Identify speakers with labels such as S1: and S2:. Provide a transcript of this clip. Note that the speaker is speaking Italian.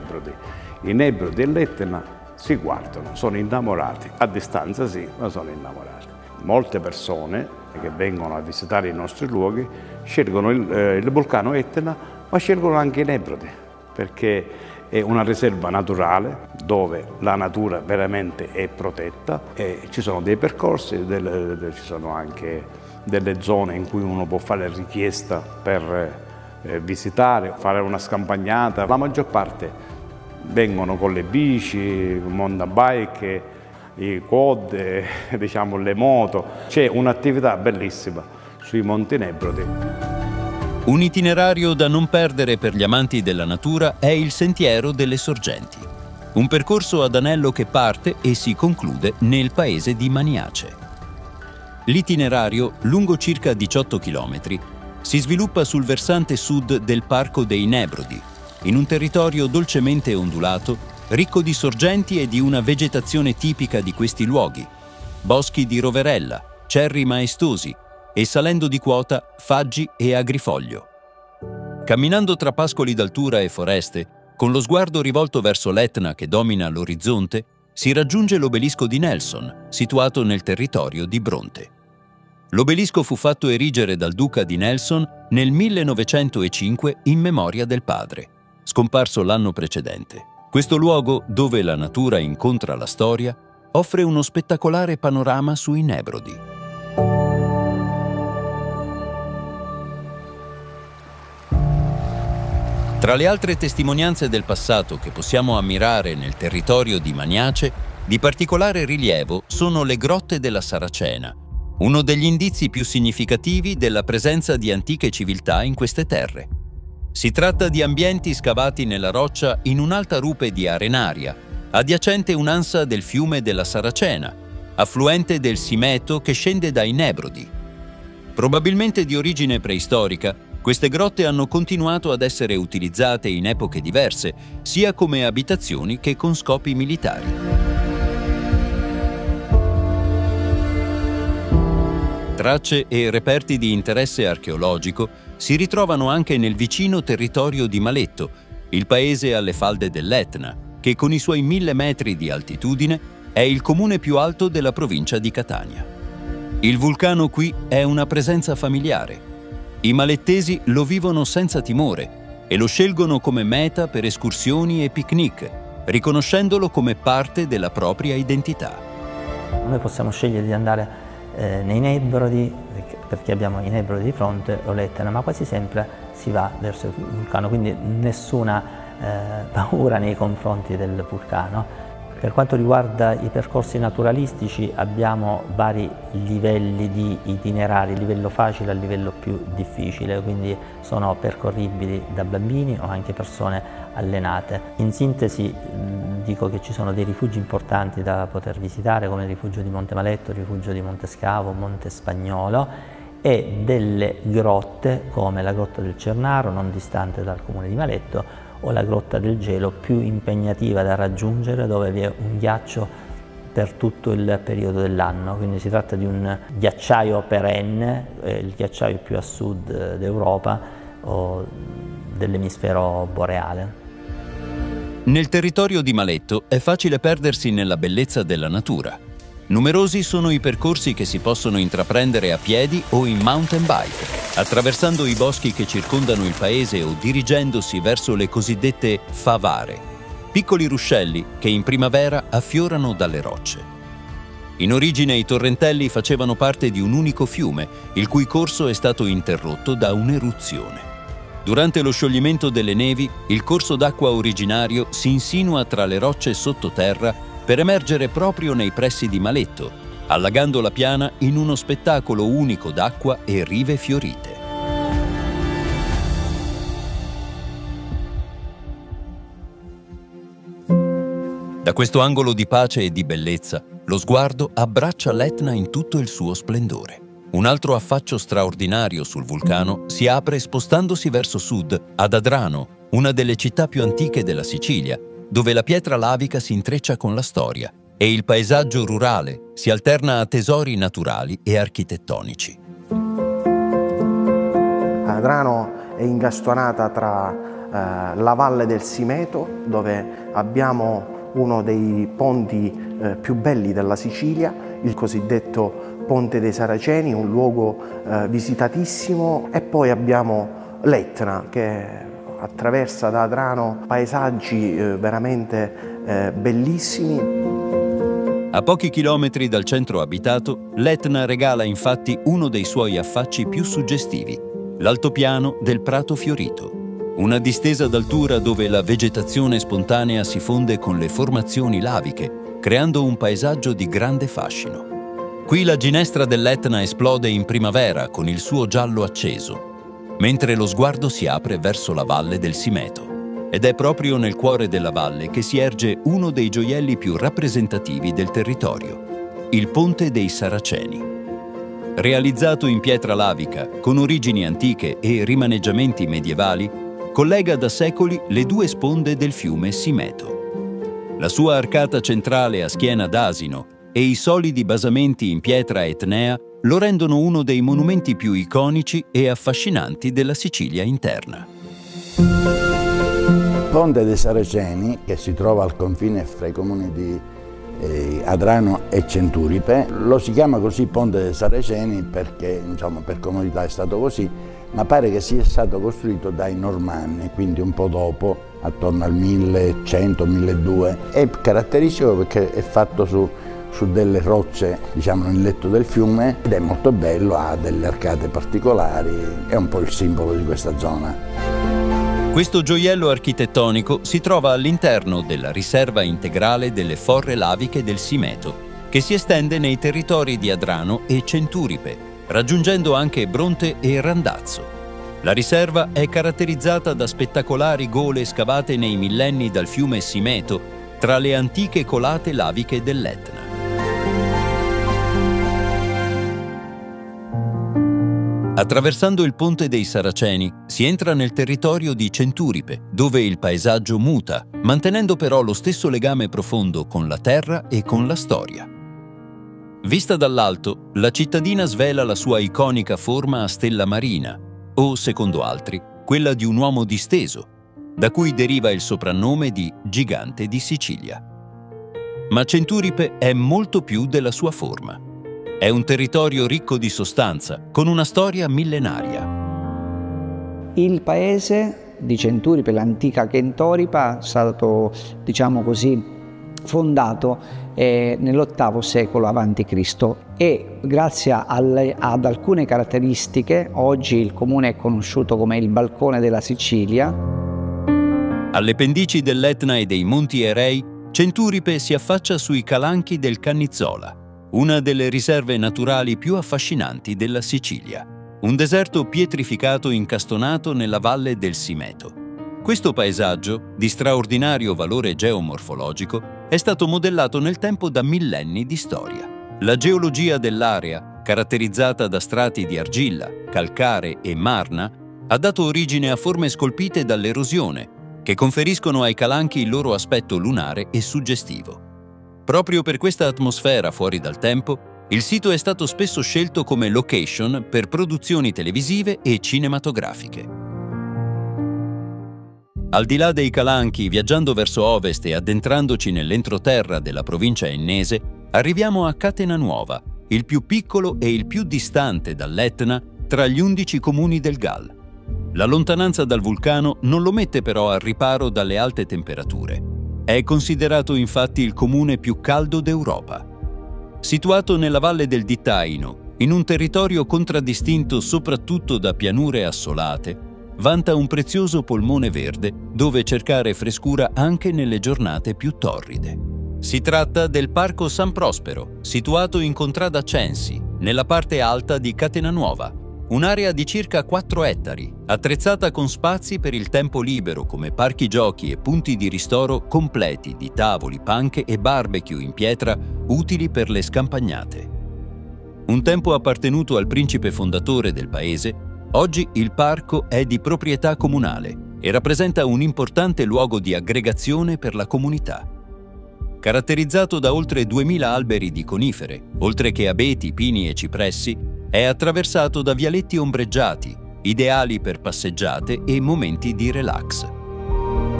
S1: Nebrodi. I Nebrodi e l'Etna si guardano, sono innamorati, a distanza sì, ma sono innamorati. Molte persone che vengono a visitare i nostri luoghi scelgono il vulcano Etna, ma scelgono anche i Nebrodi, perché è una riserva naturale dove la natura veramente è protetta e ci sono dei percorsi, ci sono anche delle zone in cui uno può fare richiesta per visitare, fare una scampagnata. La maggior parte vengono con le bici, mountain bike, i quad, diciamo le moto. C'è un'attività bellissima sui Monti Nebrodi.
S2: Un itinerario da non perdere per gli amanti della natura è il Sentiero delle Sorgenti, un percorso ad anello che parte e si conclude nel paese di Maniace. L'itinerario, lungo circa 18 chilometri, si sviluppa sul versante sud del Parco dei Nebrodi, in un territorio dolcemente ondulato, ricco di sorgenti e di una vegetazione tipica di questi luoghi: boschi di roverella, cerri maestosi e, salendo di quota, faggi e agrifoglio. Camminando tra pascoli d'altura e foreste, con lo sguardo rivolto verso l'Etna che domina l'orizzonte, si raggiunge l'obelisco di Nelson, situato nel territorio di Bronte. L'obelisco fu fatto erigere dal duca di Nelson nel 1905 in memoria del padre, scomparso l'anno precedente. Questo luogo, dove la natura incontra la storia, offre uno spettacolare panorama sui Nebrodi. Tra le altre testimonianze del passato che possiamo ammirare nel territorio di Maniace, di particolare rilievo sono le grotte della Saracena, uno degli indizi più significativi della presenza di antiche civiltà in queste terre. Si tratta di ambienti scavati nella roccia in un'alta rupe di arenaria, adiacente un'ansa del fiume della Saracena, affluente del Simeto che scende dai Nebrodi. Probabilmente di origine preistorica, queste grotte hanno continuato ad essere utilizzate in epoche diverse, sia come abitazioni che con scopi militari. Tracce e reperti di interesse archeologico si ritrovano anche nel vicino territorio di Maletto, il paese alle falde dell'Etna, che con i suoi 1000 metri di altitudine è il comune più alto della provincia di Catania. Il vulcano qui è una presenza familiare. I malettesi lo vivono senza timore e lo scelgono come meta per escursioni e picnic, riconoscendolo come parte della propria identità.
S3: Noi possiamo scegliere di andare nei Nebrodi, perché abbiamo i Nebrodi di fronte o l'Etna, ma quasi sempre si va verso il vulcano, quindi nessuna paura nei confronti del vulcano. Per quanto riguarda i percorsi naturalistici abbiamo vari livelli di itinerari, livello facile al livello più difficile, quindi sono percorribili da bambini o anche persone allenate. In sintesi dico che ci sono dei rifugi importanti da poter visitare, come il rifugio di Monte Maletto, il rifugio di Monte Scavo, Monte Spagnolo, e delle grotte come la Grotta del Cernaro, non distante dal comune di Maletto, o la Grotta del Gelo, più impegnativa da raggiungere, dove vi è un ghiaccio per tutto il periodo dell'anno, quindi si tratta di un ghiacciaio perenne, il ghiacciaio più a sud d'Europa o dell'emisfero boreale.
S2: Nel territorio di Maletto è facile perdersi nella bellezza della natura. Numerosi sono i percorsi che si possono intraprendere a piedi o in mountain bike, attraversando i boschi che circondano il paese o dirigendosi verso le cosiddette favare, piccoli ruscelli che in primavera affiorano dalle rocce. In origine i torrentelli facevano parte di un unico fiume, il cui corso è stato interrotto da un'eruzione. Durante lo scioglimento delle nevi, il corso d'acqua originario si insinua tra le rocce sottoterra per emergere proprio nei pressi di Maletto, allagando la piana in uno spettacolo unico d'acqua e rive fiorite. Da questo angolo di pace e di bellezza, lo sguardo abbraccia l'Etna in tutto il suo splendore. Un altro affaccio straordinario sul vulcano si apre spostandosi verso sud, ad Adrano, una delle città più antiche della Sicilia, dove la pietra lavica si intreccia con la storia e il paesaggio rurale si alterna a tesori naturali e architettonici.
S4: Adrano è ingastonata tra la Valle del Simeto, dove abbiamo uno dei ponti più belli della Sicilia, il cosiddetto Ponte dei Saraceni, un luogo visitatissimo, e poi abbiamo l'Etna, che attraversa da Adrano paesaggi veramente bellissimi.
S2: A pochi chilometri dal centro abitato, l'Etna regala infatti uno dei suoi affacci più suggestivi, l'altopiano del Prato Fiorito. Una distesa d'altura dove la vegetazione spontanea si fonde con le formazioni laviche, creando un paesaggio di grande fascino. Qui la ginestra dell'Etna esplode in primavera con il suo giallo acceso, mentre lo sguardo si apre verso la valle del Simeto. Ed è proprio nel cuore della valle che si erge uno dei gioielli più rappresentativi del territorio, il Ponte dei Saraceni. Realizzato in pietra lavica, con origini antiche e rimaneggiamenti medievali, collega da secoli le due sponde del fiume Simeto. La sua arcata centrale a schiena d'asino e i solidi basamenti in pietra etnea lo rendono uno dei monumenti più iconici e affascinanti della Sicilia interna.
S5: Il Ponte dei Saraceni, che si trova al confine fra i comuni di Adrano e Centuripe, lo si chiama così Ponte dei Saraceni perché, insomma, per comodità è stato così, ma pare che sia stato costruito dai Normanni, quindi un po' dopo, attorno al 1100-1200. È caratteristico perché è fatto su delle rocce, diciamo, nel letto del fiume, ed è molto bello, ha delle arcate particolari, è un po' il simbolo di questa zona.
S2: Questo gioiello architettonico si trova all'interno della riserva integrale delle forre laviche del Simeto, che si estende nei territori di Adrano e Centuripe, raggiungendo anche Bronte e Randazzo. La riserva è caratterizzata da spettacolari gole scavate nei millenni dal fiume Simeto tra le antiche colate laviche dell'Etna. Attraversando il Ponte dei Saraceni si entra nel territorio di Centuripe, dove il paesaggio muta, mantenendo però lo stesso legame profondo con la terra e con la storia. Vista dall'alto, la cittadina svela la sua iconica forma a stella marina, o, secondo altri, quella di un uomo disteso, da cui deriva il soprannome di Gigante di Sicilia. Ma Centuripe è molto più della sua forma. È un territorio ricco di sostanza, con una storia millenaria.
S6: Il paese di Centuripe, l'antica Centoripa, è stato, diciamo così, fondato nell'VIII secolo a.C. e grazie ad alcune caratteristiche oggi il comune è conosciuto come il balcone della Sicilia.
S2: Alle pendici dell'Etna e dei Monti Erei, Centuripe si affaccia sui calanchi del Cannizola, una delle riserve naturali più affascinanti della Sicilia, un deserto pietrificato incastonato nella valle del Simeto. Questo paesaggio, di straordinario valore geomorfologico, è stato modellato nel tempo da millenni di storia. La geologia dell'area, caratterizzata da strati di argilla, calcare e marna, ha dato origine a forme scolpite dall'erosione, che conferiscono ai calanchi il loro aspetto lunare e suggestivo. Proprio per questa atmosfera fuori dal tempo, il sito è stato spesso scelto come location per produzioni televisive e cinematografiche. Al di là dei calanchi, viaggiando verso ovest e addentrandoci nell'entroterra della provincia ennese, arriviamo a Catenanuova, il più piccolo e il più distante dall'Etna tra gli 11 comuni del Gall. La lontananza dal vulcano non lo mette però al riparo dalle alte temperature. È considerato infatti il comune più caldo d'Europa. Situato nella valle del Dittaino, in un territorio contraddistinto soprattutto da pianure assolate, vanta un prezioso polmone verde dove cercare frescura anche nelle giornate più torride. Si tratta del Parco San Prospero, situato in contrada Censi, nella parte alta di Catenanuova, un'area di circa 4 ettari, attrezzata con spazi per il tempo libero come parchi giochi e punti di ristoro completi di tavoli, panche e barbecue in pietra utili per le scampagnate. Un tempo appartenuto al principe fondatore del paese, oggi il parco è di proprietà comunale e rappresenta un importante luogo di aggregazione per la comunità. Caratterizzato da oltre 2000 alberi di conifere, oltre che abeti, pini e cipressi, è attraversato da vialetti ombreggiati, ideali per passeggiate e momenti di relax.